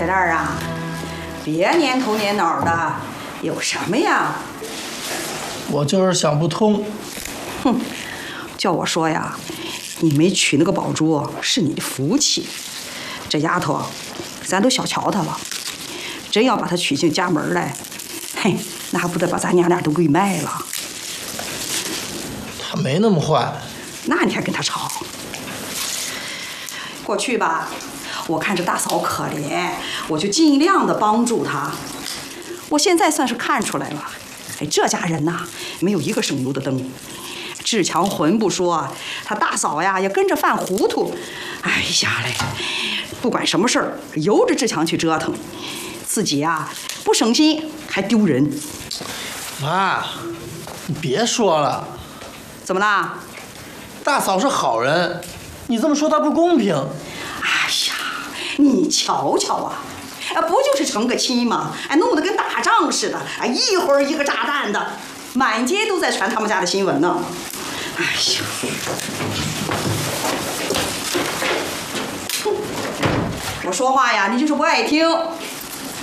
在这儿啊，别年头年脑的，有什么呀？ 我就是想不通。 哼，叫我说呀，你没娶那个宝珠是你的福气。这丫头，咱都小瞧她了，真要把她娶进家门来，嘿，那还不得把咱娘俩都给卖了？ 她没那么坏。 那你还跟她吵？过去吧，我看这大嫂可怜，我就尽量的帮助她。我现在算是看出来了，哎，这家人呐，没有一个省油的灯。志强混不说，他大嫂呀也跟着犯糊涂。哎呀嘞，不管什么事儿，由着志强去折腾，自己呀不省心还丢人。 妈，你别说了。 怎么啦？ 大嫂是好人，你这么说她不公平。 哎呀，你瞧瞧啊，不就是成个亲吗？哎，弄得跟打仗似的，哎，一会儿一个炸弹的，满街都在传他们家的新闻呢。哎呀，我说话呀，你就是不爱听。